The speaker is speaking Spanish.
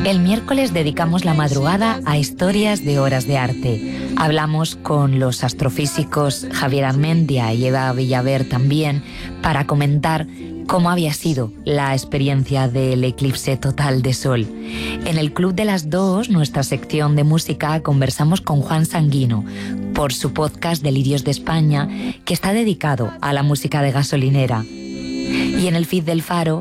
El miércoles dedicamos la madrugada a historias de obras de arte. Hablamos con los astrofísicos Javier Armentia y Eva Villaver también para comentar cómo había sido la experiencia del eclipse total de Sol. En el Club de las Dos, nuestra sección de música, conversamos con Juan Sanguino por su podcast Delirios de España, que está dedicado a la música de gasolinera. Y en el feed del Faro